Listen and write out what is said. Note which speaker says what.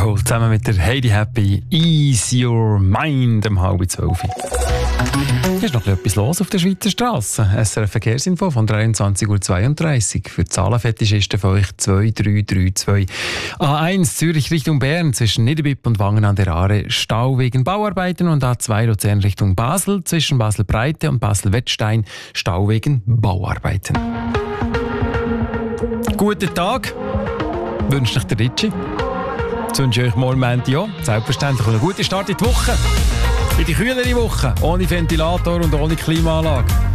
Speaker 1: Warhol zusammen mit der Heidi Happy Ease Your Mind um 11:30. Hier ist noch etwas los auf der Schweizer Straße. SRF Verkehrsinfo von 23:32 Uhr. Für die Zahlenfetischisten von euch 2332. A1 Zürich Richtung Bern zwischen Niederbipp und Wangen an der Aare Stau wegen Bauarbeiten und A2 Luzern Richtung Basel zwischen Basel-Breite und Basel-Wettstein Stau wegen Bauarbeiten. Guten Tag, wünscht euch der Ritschi. Jetzt wünsche ich euch morgen Montag ja, selbstverständlich einen guten Start in die Woche. In die kühlere Woche, ohne Ventilator und ohne Klimaanlage.